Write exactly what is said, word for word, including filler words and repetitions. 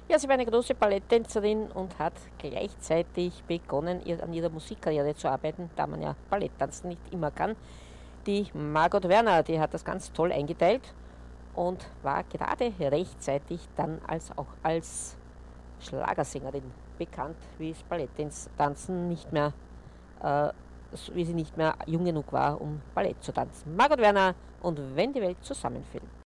Ja, sie war eine große Balletttänzerin und hat gleichzeitig begonnen, ihr, an ihrer Musikkarriere zu arbeiten, da man ja Balletttanzen nicht immer kann. Die Margot Werner, die hat das ganz toll eingeteilt und war gerade rechtzeitig dann als auch als Schlagersängerin bekannt, wie es Balletttanzen nicht mehr, äh, wie sie nicht mehr jung genug war, um Ballett zu tanzen. Margot Werner und Wenn die Welt zusammenfällt.